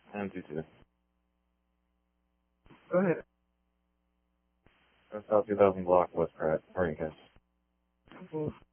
M22. Go ahead. South 2000 block, West Pratt. Morning, guys. Cool.